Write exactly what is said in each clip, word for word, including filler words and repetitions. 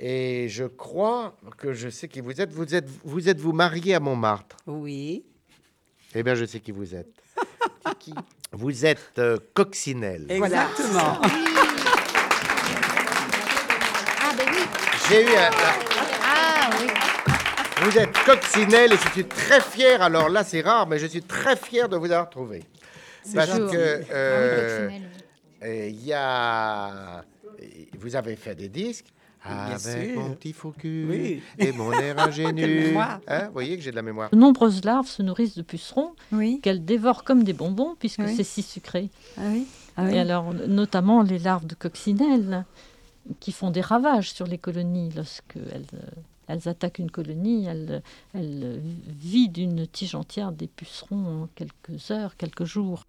Et je crois que je sais qui vous êtes. Vous êtes vous, êtes vous marié à Montmartre? Oui. Eh bien, je sais qui vous êtes. C'est qui? Vous êtes euh, coccinelle. Exactement. Ah, ben oui. J'ai eu un... Ah, oui. Vous êtes coccinelle et je suis très fier. Alors là, c'est rare, mais je suis très fier de vous avoir trouvé. Parce gentil. que Ah euh, oui, euh, il y a... Vous avez fait des disques Bien avec sûr. mon petit faux cul Oui. et mon air ingénu. Quelle mémoire. Hein, vous voyez que j'ai de la mémoire. De nombreuses larves se nourrissent de pucerons Oui. qu'elles dévorent comme des bonbons puisque Oui. c'est si sucré. Ah oui. Ah oui. Et alors, notamment les larves de coccinelle qui font des ravages sur les colonies lorsqu'elles elles attaquent une colonie, elles, elles vident une tige entière des pucerons en quelques heures, quelques jours.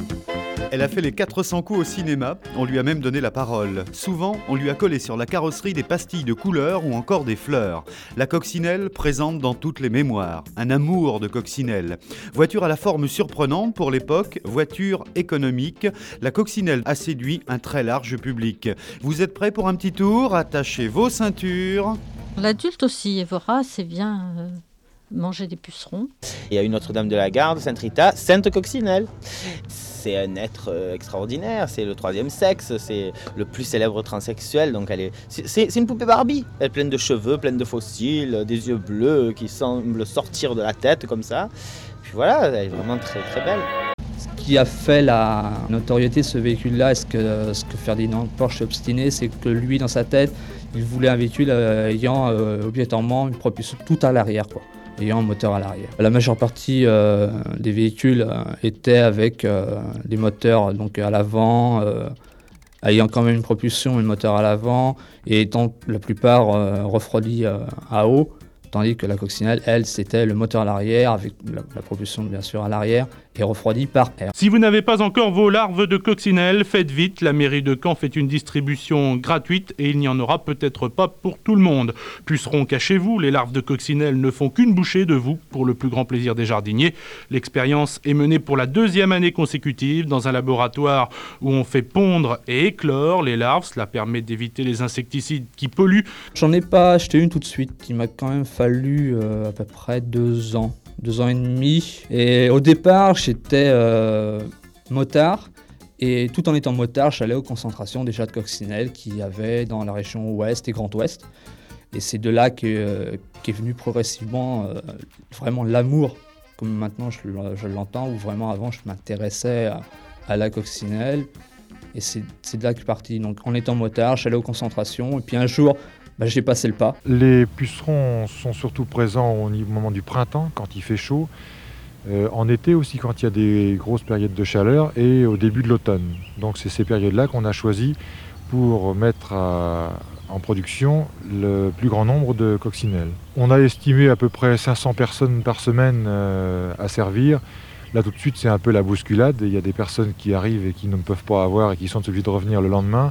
Elle a fait les quatre cents coups au cinéma, on lui a même donné la parole. Souvent, on lui a collé sur la carrosserie des pastilles de couleur ou encore des fleurs. La coccinelle présente dans toutes les mémoires. Un amour de coccinelle. Voiture à la forme surprenante pour l'époque, voiture économique, la coccinelle a séduit un très large public. Vous êtes prêts pour un petit tour? Attachez vos ceintures. L'adulte aussi est vorace et vient euh, manger des pucerons. Il y a une Notre-Dame de la Garde, Sainte Rita, Sainte Coccinelle. C'est un être euh, extraordinaire, c'est le troisième sexe, c'est le plus célèbre transsexuel. Donc elle est, c'est, c'est une poupée Barbie. Elle est pleine de cheveux, pleine de fossiles, des yeux bleus qui semblent sortir de la tête comme ça. Puis voilà, elle est vraiment très très belle. Ce qui a fait la notoriété de ce véhicule-là, et ce que, ce que Ferdinand Porsche s'est obstiné, c'est que lui, dans sa tête, il voulait un véhicule euh, ayant euh, obligatoirement une propulsion tout à l'arrière, quoi, ayant un moteur à l'arrière. La majeure partie euh, des véhicules euh, étaient avec euh, des moteurs donc, à l'avant, euh, ayant quand même une propulsion et le moteur à l'avant, et étant la plupart euh, refroidis euh, à eau, tandis que la coccinelle, elle, c'était le moteur à l'arrière, avec la, la propulsion bien sûr à l'arrière, et refroidi par air. Si vous n'avez pas encore vos larves de coccinelle, faites vite, la mairie de Caen fait une distribution gratuite et il n'y en aura peut-être pas pour tout le monde. Pucerons, cachez-vous, les larves de coccinelle ne font qu'une bouchée de vous, pour le plus grand plaisir des jardiniers. L'expérience est menée pour la deuxième année consécutive dans un laboratoire où on fait pondre et éclore les larves. Cela permet d'éviter les insecticides qui polluent. J'en ai pas acheté une tout de suite, il m'a quand même fallu euh, à peu près deux ans. Deux ans et demi. Et au départ, j'étais euh, motard. Et tout en étant motard, j'allais aux concentrations déjà de coccinelle qu'il y avait dans la région ouest et Grand Ouest. Et c'est de là qu'est, euh, qu'est venu progressivement euh, vraiment l'amour, comme maintenant je, je l'entends, où vraiment avant je m'intéressais à, à la coccinelle. Et c'est, c'est de là que je suis parti. Donc en étant motard, j'allais aux concentrations. Et puis un jour, bah, j'ai passé le pas. Les pucerons sont surtout présents au moment du printemps, quand il fait chaud, euh, en été aussi quand il y a des grosses périodes de chaleur et au début de l'automne. Donc c'est ces périodes-là qu'on a choisi pour mettre à, en production le plus grand nombre de coccinelles. On a estimé à peu près cinq cents personnes par semaine euh, à servir. Là tout de suite c'est un peu la bousculade, il y a des personnes qui arrivent et qui ne peuvent pas avoir et qui sont obligées de revenir le lendemain.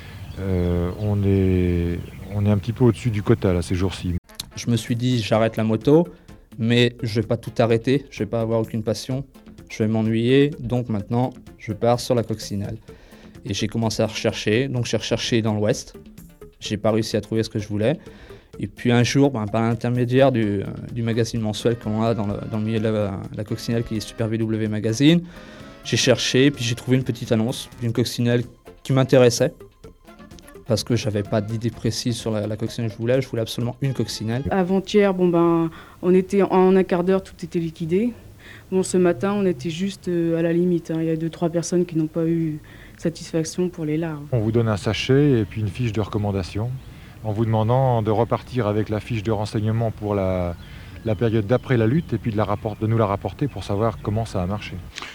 Euh, on est... On est un petit peu au-dessus du quota là, ces jours-ci. Je me suis dit, j'arrête la moto, mais je ne vais pas tout arrêter, je ne vais pas avoir aucune passion, je vais m'ennuyer, donc maintenant, je pars sur la coccinelle. Et j'ai commencé à rechercher, donc j'ai recherché dans l'Ouest, j'ai pas réussi à trouver ce que je voulais. Et puis un jour, ben, par l'intermédiaire du, du magazine mensuel qu'on a dans le, dans le milieu de la, la coccinelle, qui est Super V W Magazine, j'ai cherché, puis j'ai trouvé une petite annonce d'une coccinelle qui m'intéressait. Parce que je n'avais pas d'idée précise sur la, la coccinelle que je voulais, je voulais absolument une coccinelle. Avant-hier, bon ben, on était en un quart d'heure, tout était liquidé. Bon, ce matin, on était juste à la limite. Hein. Il y a deux, trois personnes qui n'ont pas eu satisfaction pour les larves. On vous donne un sachet et puis une fiche de recommandation, en vous demandant de repartir avec la fiche de renseignement pour la, la période d'après la lutte et puis de, la rapport, de nous la rapporter pour savoir comment ça a marché.